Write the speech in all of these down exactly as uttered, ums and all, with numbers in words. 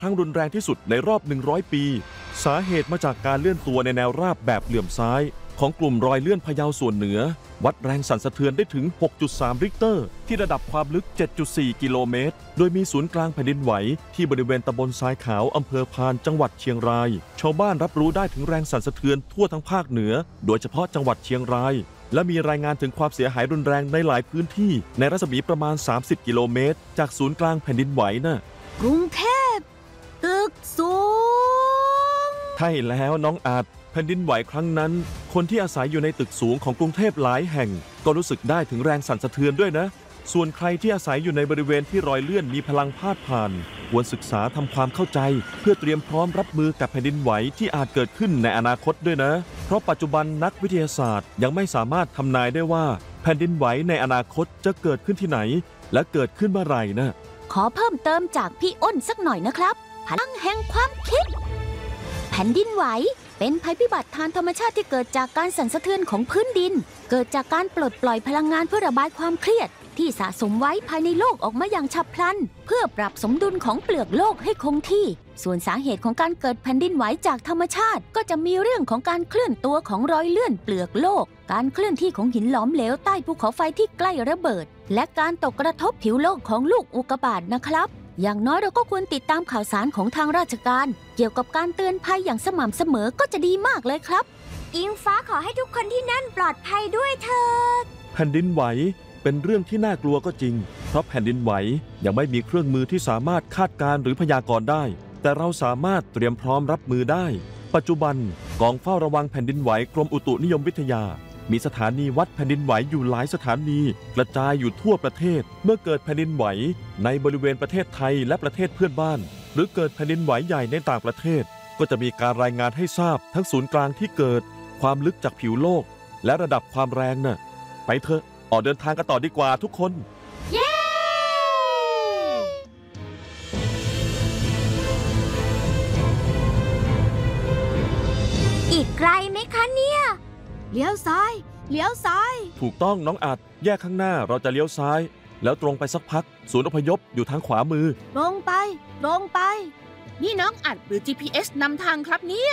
ครั้งรุนแรงที่สุดในรอบหนึ่งร้อยปีสาเหตุมาจากการเลื่อนตัวในแนวราบแบบเหลื่อมซ้ายของกลุ่มรอยเลื่อนพะเยาส่วนเหนือวัดแรงสั่นสะเทือนได้ถึง หกจุดสาม ริกเตอร์ที่ระดับความลึก เจ็ดจุดสี่ กิโลเมตรโดยมีศูนย์กลางแผ่นดินไหวที่บริเวณตำบลทรายขาวอำเภอพานจังหวัดเชียงรายชาวบ้านรับรู้ได้ถึงแรงสั่นสะเทือนทั่วทั้งภาคเหนือโดยเฉพาะจังหวัดเชียงรายและมีรายงานถึงความเสียหายรุนแรงในหลายพื้นที่ในรัศมีประมาณ สามสิบ กิโลเมตรจากศูนย์กลางแผ่นดินไหวน่ะกรุงเทพตึกสูงใช่แล้วน้องอาจแผ่นดินไหวครั้งนั้นคนที่อาศัยอยู่ในตึกสูงของกรุงเทพหลายแห่งก็รู้สึกได้ถึงแรงสั่นสะเทือนด้วยนะส่วนใครที่อาศัยอยู่ในบริเวณที่รอยเลื่อนมีพลังพาดผ่านควรศึกษาทำความเข้าใจเพื่อเตรียมพร้อมรับมือกับแผ่นดินไหวที่อาจเกิดขึ้นในอนาคตด้วยนะเพราะปัจจุบันนักวิทยาศาสตร์ยังไม่สามารถทำนายได้ว่าแผ่นดินไหวในอนาคตจะเกิดขึ้นที่ไหนและเกิดขึ้นเมื่อไหร่นะขอเพิ่มเติมจากพี่อ้นสักหน่อยนะครับพลังแห่งความคิดแผ่นดินไหวเป็นภัยพิบัติทางธรรมชาติที่เกิดจากการสั่นสะเทือนของพื้นดินเกิดจากการปลดปล่อยพลังงานเพื่อระบายความเครียดที่สะสมไว้ภายในโลกออกมาอย่างฉับพลันเพื่อปรับสมดุลของเปลือกโลกให้คงที่ส่วนสาเหตุของการเกิดแผ่นดินไหวจากธรรมชาติก็จะมีเรื่องของการเคลื่อนตัวของรอยเลื่อนเปลือกโลกการเคลื่อนที่ของหินหลอมเหลวใต้ภูเขาไฟที่ใกล้ระเบิดและการตกกระทบผิวโลกของลูกอุกกาบาตนะครับอย่างน้อยเราก็ควรติดตามข่าวสารของทางราชการเกี่ยวกับการเตือนภัยอย่างสม่ำเสมอก็จะดีมากเลยครับอิงฟ้าขอให้ทุกคนที่นั่นปลอดภัยด้วยเถิดแผ่นดินไหวเป็นเรื่องที่น่ากลัวก็จริงเพราะแผ่นดินไหวยังไม่มีเครื่องมือที่สามารถคาดการณ์หรือพยากรณ์ได้แต่เราสามารถเตรียมพร้อมรับมือได้ปัจจุบันกองเฝ้าระวังแผ่นดินไหวกรมอุตุนิยมวิทยามีสถานีวัดแผ่นดินไหวอยู่หลายสถานีกระจายอยู่ทั่วประเทศเมื่อเกิดแผ่นดินไหวในบริเวณประเทศไทยและประเทศเพื่อนบ้านหรือเกิดแผ่นดินไหวใหญ่ในต่างประเทศก็จะมีการรายงานให้ทราบทั้งศูนย์กลางที่เกิดความลึกจากผิวโลกและระดับความแรงน่ะไปเถอะออกเดินทางกันต่อดีกว่าทุกคนเย้อีกไกลไหมคะเนี่ยเลี้ยวซ้ายเลี้ยวซ้ายถูกต้องน้องอาจแยกข้างหน้าเราจะเลี้ยวซ้ายแล้วตรงไปสักพักศูนย์อพยพอยู่ทางขวามือตรงไปตรงไปนี่น้องอัดหรือ จี พี เอส นำทางครับเนี่ย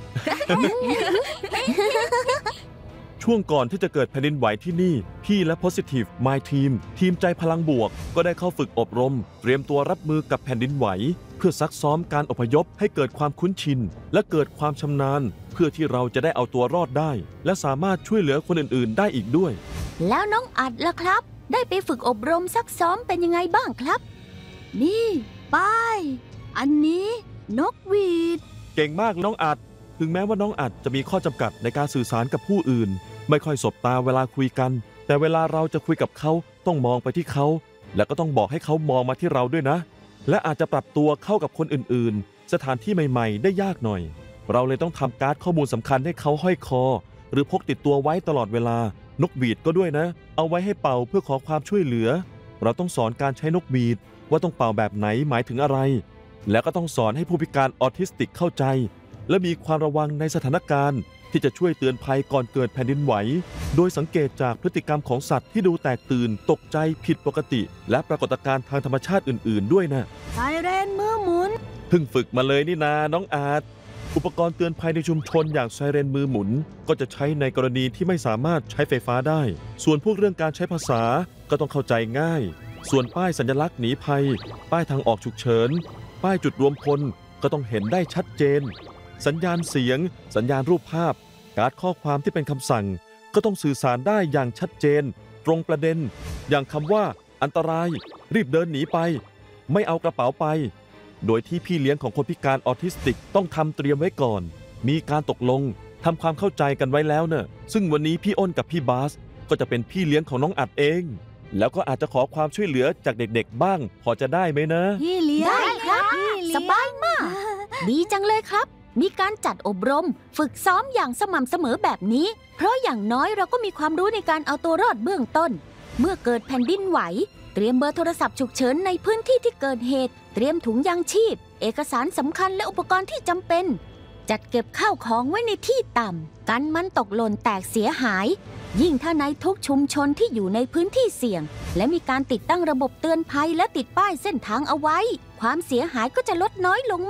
ช่วงก่อนที่จะเกิดแผ่นดินไหวที่นี่พี่และ Positive My Team ทีมใจพลังบวกก็ได้เข้าฝึกอบรมเตรียมตัวรับมือกับแผ่นดินไหวเพื่อซักซ้อมการอพยพให้เกิดความคุ้นชินและเกิดความชำนาญเพื่อที่เราจะได้เอาตัวรอดได้และสามารถช่วยเหลือคนอื่นๆได้อีกด้วยแล้วน้องอัดล่ะครับได้ไปฝึกอบรมซักซ้อมเป็นยังไงบ้างครับนี่ป้ายอันนี้นกหวีดเก่งมากน้องอัดถึงแม้ว่าน้องอัดจะมีข้อจำกัดในการสื่อสารกับผู้อื่นไม่ค่อยสบตาเวลาคุยกันแต่เวลาเราจะคุยกับเขาต้องมองไปที่เขาและก็ต้องบอกให้เขามองมาที่เราด้วยนะและอาจจะปรับตัวเข้ากับคนอื่นๆสถานที่ใหม่ๆได้ยากหน่อยเราเลยต้องทำการ์ดข้อมูลสำคัญให้เขาห้อยคอหรือพกติดตัวไว้ตลอดเวลานกหวีดก็ด้วยนะเอาไว้ให้เป่าเพื่อขอความช่วยเหลือเราต้องสอนการใช้นกหวีดว่าต้องเป่าแบบไหนหมายถึงอะไรแล้วก็ต้องสอนให้ผู้พิการออทิสติกเข้าใจและมีความระวังในสถานการณ์ที่จะช่วยเตือนภัยก่อนเกิดแผ่นดินไหวโดยสังเกตจากพฤติกรรมของสัตว์ที่ดูแตกตื่นตกใจผิดปกติและปรากฏการณ์ทางธรรมชาติอื่นๆด้วยนะไซเรนมือหมุนเพิ่งฝึกมาเลยนี่นาน้องอาร์ตอุปกรณ์เตือนภัยในชุมชนอย่างไซเรนมือหมุนก็จะใช้ในกรณีที่ไม่สามารถใช้ไฟฟ้าได้ส่วนพวกเรื่องการใช้ภาษาก็ต้องเข้าใจง่ายส่วนป้ายสัญลักษณ์หนีภัยป้ายทางออกฉุกเฉินป้ายจุดรวมพลก็ต้องเห็นได้ชัดเจนสัญญาณเสียงสัญญาณรูปภาพการ์ดข้อความที่เป็นคำสั่งก็ต้องสื่อสารได้อย่างชัดเจนตรงประเด็นอย่างคำว่าอันตรายรีบเดินหนีไปไม่เอากระเป๋าไปโดยที่พี่เลี้ยงของคนพิการออทิสติกต้องทำเตรียมไว้ก่อนมีการตกลงทำความเข้าใจกันไว้แล้วเนอะซึ่งวันนี้พี่อ้นกับพี่บาสก็จะเป็นพี่เลี้ยงของน้องอัดเองแล้วก็อาจจะขอความช่วยเหลือจากเด็กๆบ้างพอจะได้ไหมนะพี่เลี้ยงได้ครับสบายมากดีจังเลยครับมีการจัดอบรมฝึกซ้อมอย่างสม่ำเสมอแบบนี้เพราะอย่างน้อยเราก็มีความรู้ในการเอาตัวรอดเบื้องต้นเมื่อเกิดแผ่นดินไหวเตรียมเบอร์โทรศัพท์ฉุกเฉินในพื้นที่ที่เกิดเหตุเตรียมถุงยางชีพเอกสารสำคัญและอุปกรณ์ที่จำเป็นจัดเก็บข้าวของไว้ในที่ต่ำกันมันตกหล่นแตกเสียหายยิ่งถ้าในทุกชุมชนที่อยู่ในพื้นที่เสี่ยงและมีการติดตั้งระบบเตือนภัยและติดป้ายเส้นทางเอาไว้ความเสียหายก็จะลดน้อยลง